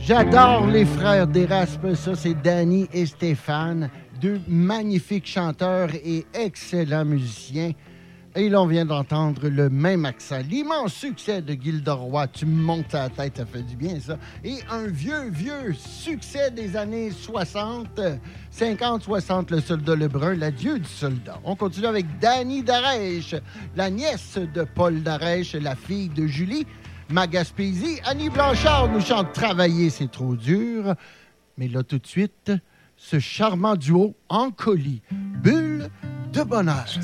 J'adore les frères d'Erasme. Ça, c'est Danny et Stéphane, deux magnifiques chanteurs et excellents musiciens. Et là, on vient d'entendre le même accent. L'immense succès de Gilda Roy, Tu me montes à la tête, ça fait du bien, ça. Et un vieux succès des années 60, 50-60, Le Soldat Lebrun, L'adieu du soldat. On continue avec Dany Darèche, la nièce de Paul Darèche, la fille de Julie. Ma Gaspésie, Annie Blanchard nous chante Travailler, c'est trop dur. Mais là, tout de suite, ce charmant duo en colis, Bulle de bonheur.